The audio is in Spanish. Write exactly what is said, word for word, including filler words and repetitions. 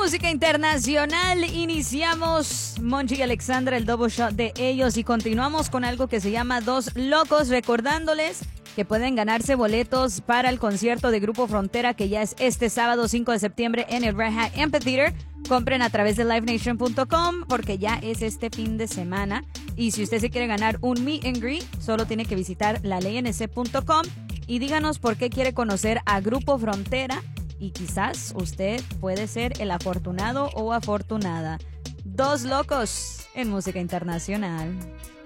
música internacional, iniciamos Monchi y Alexandra, el double shot de ellos, y continuamos con algo que se llama Dos Locos, recordándoles que pueden ganarse boletos para el concierto de Grupo Frontera, que ya es este sábado cinco de septiembre en el Red Hat Amphitheater. Compren a través de live nation punto com porque ya es este fin de semana. Y si usted se quiere ganar un meet and greet, solo tiene que visitar la ley n c punto com y díganos por qué quiere conocer a Grupo Frontera. Y quizás usted puede ser el afortunado o afortunada. Dos Locos en música internacional.